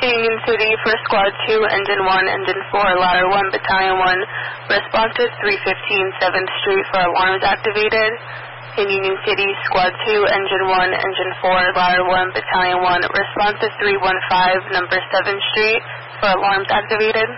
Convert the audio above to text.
Union City for Squad 2, Engine 1, Engine 4, Ladder 1, Battalion 1, respond to 315 7th Street for alarms activated. In Union City, Squad 2, Engine 1, Engine 4, Ladder 1, Battalion 1, respond to 315 number 7th Street for alarms activated.